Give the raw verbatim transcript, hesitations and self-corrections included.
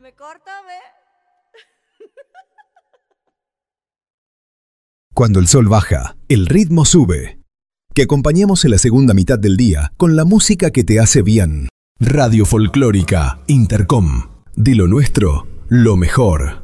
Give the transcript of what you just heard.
me corta, ve. Cuando el sol baja, el ritmo sube. Que acompañemos en la segunda mitad del día con la música que te hace bien. Radio Folclórica Intercom. De lo nuestro, lo mejor.